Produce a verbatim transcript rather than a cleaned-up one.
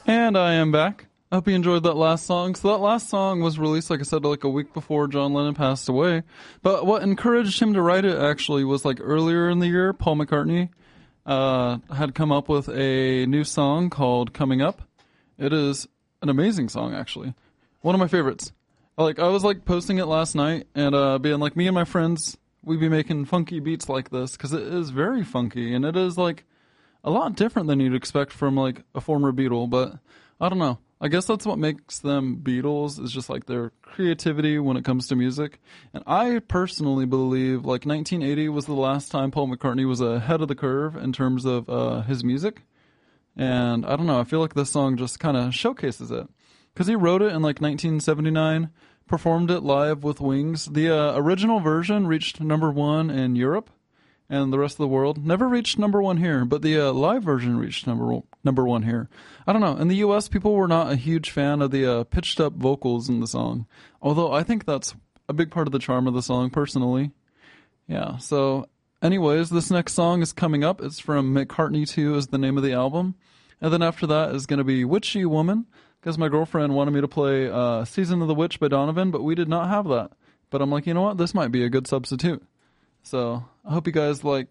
And I am back. I hope you enjoyed that last song. So that last song was released, like I said, like a week before John Lennon passed away. But what encouraged him to write it actually was like earlier in the year, Paul McCartney uh, had come up with a new song called Coming Up. It is an amazing song, actually. One of my favorites. Like I was like posting it last night and uh, being like, me and my friends, we'd be making funky beats like this because it is very funky and it is like a lot different than you'd expect from like a former Beatle. But I don't know. I guess that's what makes them Beatles, is just like their creativity when it comes to music. And I personally believe like nineteen eighty was the last time Paul McCartney was ahead of the curve in terms of uh, his music. And I don't know, I feel like this song just kind of showcases it. Because he wrote it in like nineteen seventy-nine, performed it live with Wings. The uh, original version reached number one in Europe and the rest of the world. Never reached number one here, but the uh, live version reached number number one here. I don't know. In the U S, people were not a huge fan of the uh, pitched up vocals in the song, although I think that's a big part of the charm of the song, personally. Yeah, so anyways, this next song is coming up. It's from McCartney two is the name of the album. And then after that is going to be Witchy Woman, because my girlfriend wanted me to play uh, Season of the Witch by Donovan, but we did not have that. But I'm like, you know what? This might be a good substitute. So I hope you guys like